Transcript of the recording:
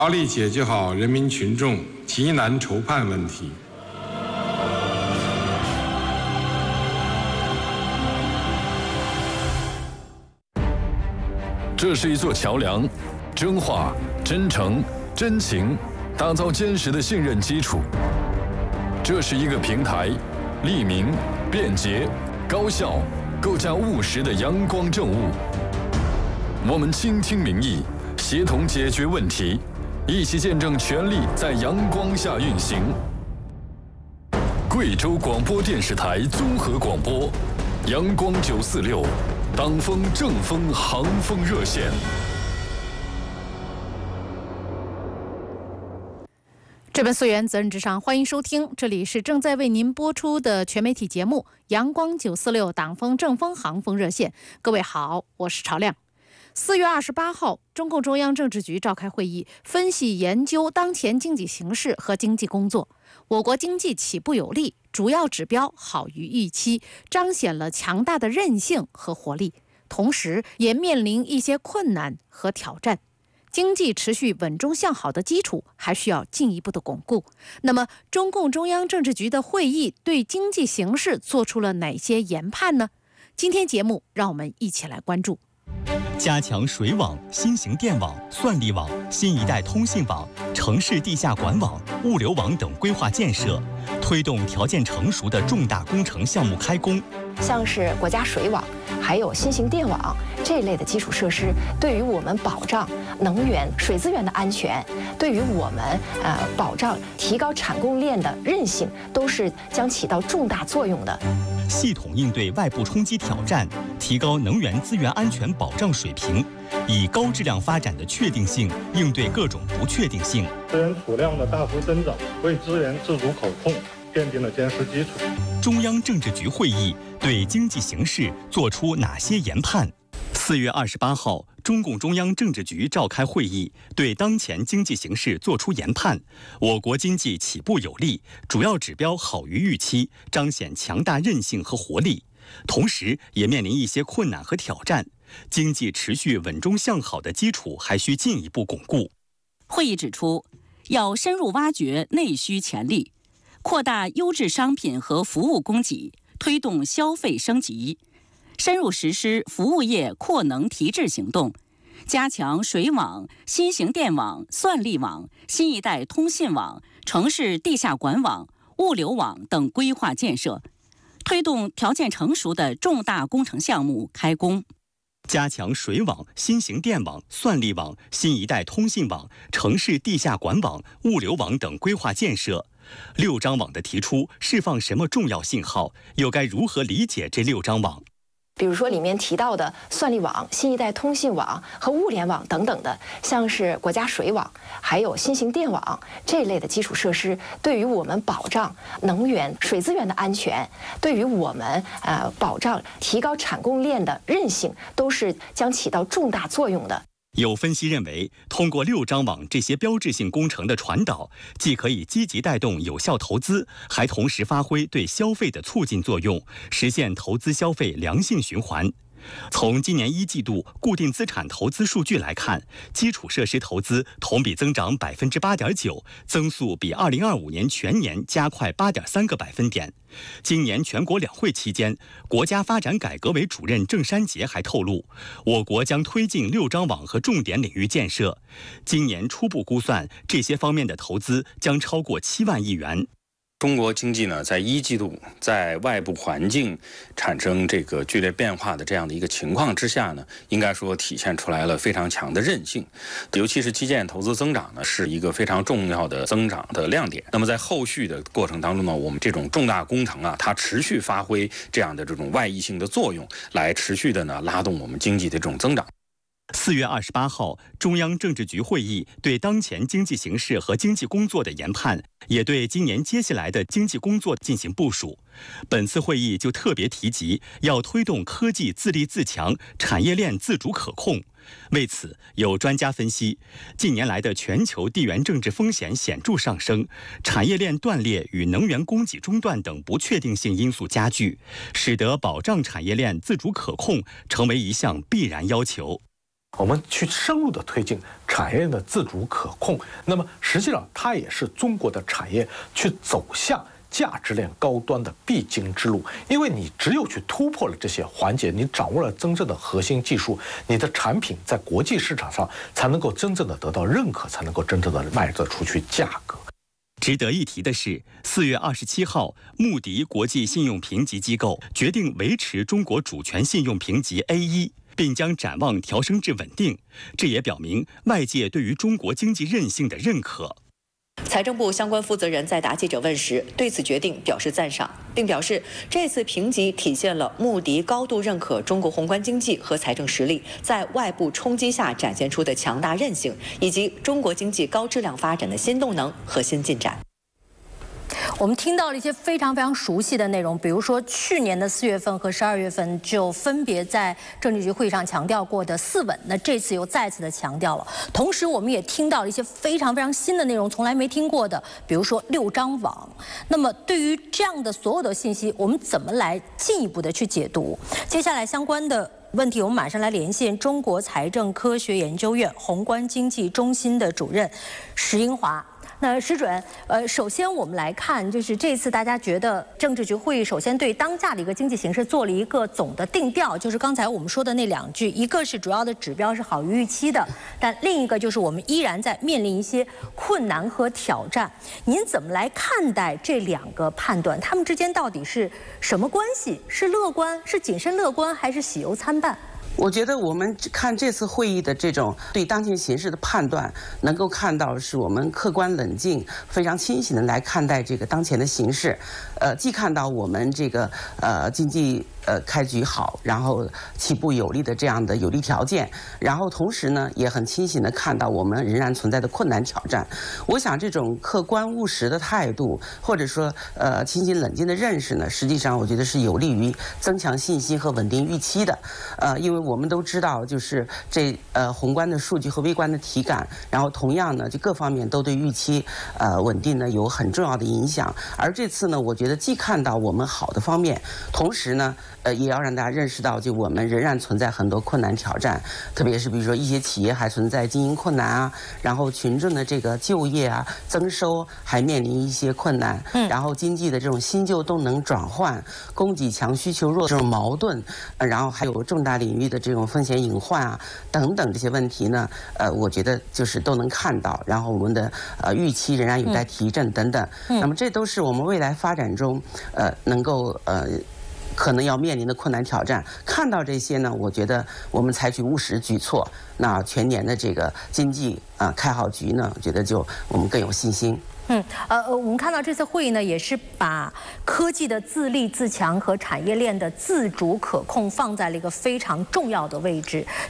着力解决好人民群众急难愁盼问题。 这是一座桥梁，真话、真诚、真情，打造坚实的信任基础。这是一个平台，利民、便捷、高效，构架务实的阳光政务。我们倾听民意，协同解决问题，一起见证权力在阳光下运行。贵州广播电视台综合广播，阳光946。党风正风航风热线。 这本溯源责任至上，欢迎收听，这里是正在为您播出的全媒体节目阳光946党风正风航风热线。各位好，我是朝亮。4月28号，中共中央政治局召开会议，分析研究当前经济形势和经济工作。我国经济起步有力，主要指标好于预期，彰显了强大的韧性和活力，同时也面临一些困难和挑战。经济持续稳中向好的基础还需要进一步的巩固。那么，中共中央政治局的会议对经济形势做出了哪些研判呢？今天节目让我们一起来关注。 加强水网、新型电网、算力网、新一代通信网、城市地下管网、物流网等规划建设，推动条件成熟的重大工程项目开工。 像是国家水网，还有新型电网这一类的基础设施，对于我们保障能源、水资源的安全，对于我们保障提高产供链的韧性，都是将起到重大作用的。 系统应对外部冲击挑战，提高能源资源安全保障水平，以高质量发展的确定性应对各种不确定性。 资源储量的大幅增长，为资源自主可控奠定了坚实基础。 中央政治局会议对经济形势作出哪些研判？4月28号，中共中央政治局召开会议，对当前经济形势作出研判。我国经济起步有力，主要指标好于预期，彰显强大韧性和活力，同时也面临一些困难和挑战。经济持续稳中向好的基础还需进一步巩固。 会议指出，要深入挖掘内需潜力，扩大优质商品和服务供给，推动消费升级，深入实施服务业扩能提质行动，加强水网、新型电网、算力网、新一代通信网、城市地下管网、物流网等规划建设，推动条件成熟的重大工程项目开工。 加强水网、新型电网、算力网、新一代通信网、城市地下管网、物流网等规划建设。6张网的提出释放什么重要信号？又该如何理解这6张网？ 比如说里面提到的算力网、新一代通信网和物联网等等的，像是国家水网，还有新型电网这一类的基础设施，对于我们保障能源、水资源的安全，对于我们保障提高产供链的韧性，都是将起到重大作用的。 有分析认为，通过6张网这些标志性工程的传导，既可以积极带动有效投资，还同时发挥对消费的促进作用，实现投资消费良性循环。从今年1季度固定资产投资数据来看，基础设施投资同比增长8.9%，增速比2025年全年加快8.3个百分点。今年全国两会期间，国家发展改革委主任郑山杰还透露，我国将推进6张网和重点领域建设。今年初步估算，这些方面的投资将超过7万亿元。 中国经济呢，在1季度在外部环境产生这个剧烈变化的这样的一个情况之下呢，应该说体现出来了非常强的韧性，尤其是基建投资增长呢，是一个非常重要的增长的亮点。那么在后续的过程当中呢，我们这种重大工程啊，它持续发挥这样的这种外溢性的作用，来持续的呢拉动我们经济的这种增长。 4月28号，中央政治局会议对当前经济形势和经济工作的研判，也对今年接下来的经济工作进行部署。本次会议就特别提及，要推动科技自立自强，产业链自主可控。为此，有专家分析，近年来的全球地缘政治风险显著上升，产业链断裂与能源供给中断等不确定性因素加剧，使得保障产业链自主可控成为一项必然要求。 我们去深入的推进产业链的自主可控，那么实际上它也是中国的产业去走向价值链高端的必经之路。因为你只有去突破了这些环节，你掌握了真正的核心技术，你的产品在国际市场上才能够真正的得到认可，才能够真正的卖得出去价格。 值得一提的是，4月27号，穆迪国际信用评级机构决定维持中国主权信用评级 A1。并将展望调升至稳定，这也表明外界对于中国经济韧性的认可。 财政部相关负责人在答记者问时，对此决定表示赞赏，并表示这次评级体现了穆迪高度认可中国宏观经济和财政实力在外部冲击下展现出的强大韧性，以及中国经济高质量发展的新动能和新进展。 我们听到了一些非常非常熟悉的内容，比如说去年的4月份和12月份就分别在政治局会议上强调过的4稳，那这次又再次的强调了。同时，我们也听到了一些非常非常新的内容，从来没听过的，比如说6张网。那么，对于这样的所有的信息，我们怎么来进一步的去解读？接下来相关的问题，我们马上来连线中国财政科学研究院宏观经济中心的主任石英华。那石主任，首先我们来看，就是这次大家觉得政治局会议首先对当下的一个经济形势做了一个总的定调，就是刚才我们说的那2句，一个是主要的指标是好于预期的，但另一个就是我们依然在面临一些困难和挑战。您怎么来看待这2个判断？它们之间到底是什么关系？是乐观，是谨慎乐观，还是喜忧参半？ 我觉得我们看这次会议的这种对当前形势的判断，能够看到是我们客观冷静、非常清醒的来看待这个当前的形势。既看到我们这个经济开局好，然后起步有利的这样的有利条件，然后同时呢也很清醒的看到我们仍然存在的困难挑战。我想这种客观务实的态度，或者说清醒冷静的认识呢，实际上我觉得是有利于增强信心和稳定预期的。因为我们都知道，就是这宏观的数据和微观的体感，然后同样呢就各方面都对预期稳定呢有很重要的影响。而这次呢，我觉得既看到我们好的方面，同时呢也要让大家认识到，就我们仍然存在很多困难挑战，特别是比如说一些企业还存在经营困难啊，然后群众的这个就业啊、增收还面临一些困难，然后经济的这种新旧动能转换、供给强需求弱这种矛盾，然后还有重大领域的这种风险隐患啊等等这些问题呢，我觉得就是都能看到，然后我们的预期仍然有待提振等等，那么这都是我们未来发展中能够可能要面临的困难挑战。看到这些呢，我觉得我们采取务实举措，那全年的这个经济开好局呢，我觉得就我们更有信心。 我们看到这次会议呢，也是把科技的自立自强和产业链的自主可控放在了一个非常重要的位置。